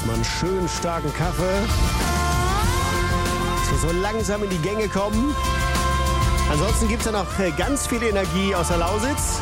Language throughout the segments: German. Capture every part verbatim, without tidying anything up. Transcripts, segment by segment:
Erstmal einen schönen starken Kaffee. Dass wir so langsam in die Gänge kommen. Ansonsten gibt es ja noch ganz viel Energie aus der Lausitz.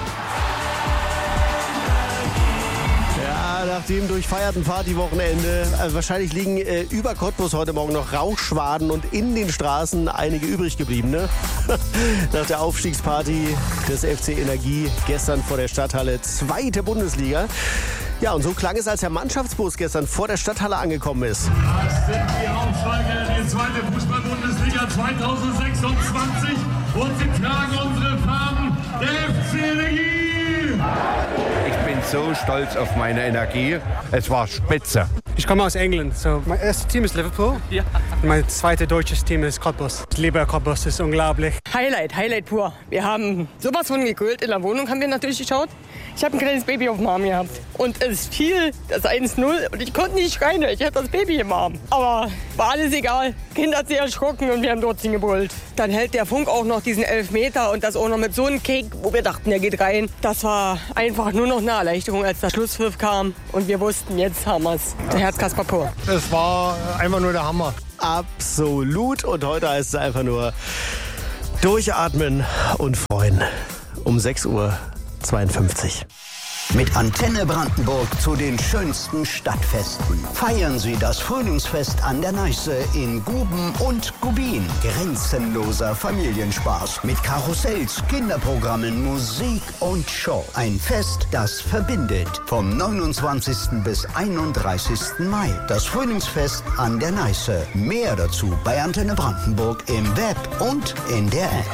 Ja, nach dem durchfeierten Partywochenende. Also wahrscheinlich liegen äh, über Cottbus heute Morgen noch Rauchschwaden und in den Straßen einige übrig gebliebene. Nach der Aufstiegsparty des F C Energie gestern vor der Stadthalle, zweite Bundesliga. Ja, und so klang es, als der Mannschaftsbus gestern vor der Stadthalle angekommen ist. Das sind die Aufsteiger in die zweite Fußball-Bundesliga zweitausendsechsundzwanzig und sie tragen unsere Farben, der F C Energie. Ich bin so stolz auf meine Energie. Es war spitze. Ich komme aus England, so mein erstes Team ist Liverpool. Ja. Mein zweites deutsches Team ist Cottbus. Ich liebe Cottbus, das ist unglaublich. Highlight, Highlight pur. Wir haben sowas von gegrillt. In der Wohnung haben wir natürlich geschaut. Ich habe ein kleines Baby auf dem Arm gehabt. Und es fiel das eins null und ich konnte nicht schreien. Ich hatte das Baby im Arm. Aber war alles egal. Kind hat sich erschrocken und wir haben trotzdem gebrüllt. Dann hält der Funk auch noch diesen Elfmeter und das auch noch mit so einem Kick, wo wir dachten, der geht rein. Das war einfach nur noch eine Erleichterung, als der Schlusspfiff kam. Und wir wussten, jetzt haben wir es. Der Herzkasper pur. Es war einfach nur der Hammer. Absolut. Und heute heißt es einfach nur durchatmen und freuen. Um sechs Uhr zweiundfünfzig. Mit Antenne Brandenburg zu den schönsten Stadtfesten. Feiern Sie das Frühlingsfest an der Neiße in Guben und Gubin. Grenzenloser Familienspaß mit Karussells, Kinderprogrammen, Musik und Show. Ein Fest, das verbindet. Vom neunundzwanzigsten bis einunddreißigsten Mai. Das Frühlingsfest an der Neiße. Mehr dazu bei Antenne Brandenburg im Web und in der App.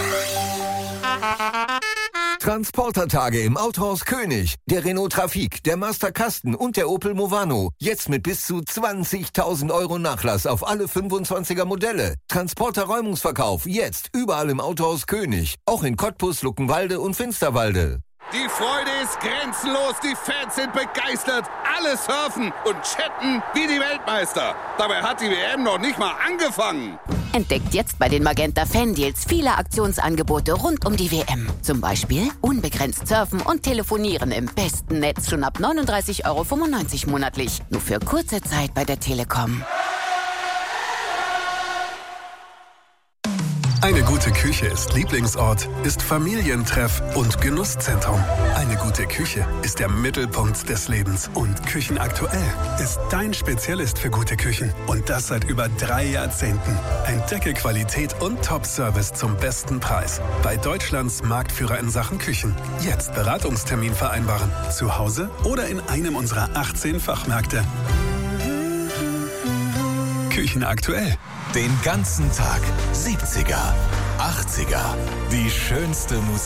Transportertage im Autohaus König. Der Renault Trafic, der Master Kasten und der Opel Movano. Jetzt mit bis zu zwanzigtausend Euro Nachlass auf alle fünfundzwanziger Modelle. Transporter-Räumungsverkauf jetzt überall im Autohaus König. Auch in Cottbus, Luckenwalde und Finsterwalde. Die Freude ist grenzenlos, die Fans sind begeistert. Alle surfen und chatten wie die Weltmeister. Dabei hat die W M noch nicht mal angefangen. Entdeckt jetzt bei den Magenta Fan-Deals viele Aktionsangebote rund um die W M. Zum Beispiel unbegrenzt surfen und telefonieren im besten Netz schon ab neununddreißig Euro fünfundneunzig monatlich. Nur für kurze Zeit bei der Telekom. Eine gute Küche ist Lieblingsort, ist Familientreff und Genusszentrum. Eine gute Küche ist der Mittelpunkt des Lebens. Und Küchenaktuell ist dein Spezialist für gute Küchen. Und das seit über drei Jahrzehnten. Entdecke Qualität und Top-Service zum besten Preis. Bei Deutschlands Marktführer in Sachen Küchen. Jetzt Beratungstermin vereinbaren. Zu Hause oder in einem unserer achtzehn Fachmärkte. Küchenaktuell. Den ganzen Tag siebziger, achtziger. Die schönste Musik.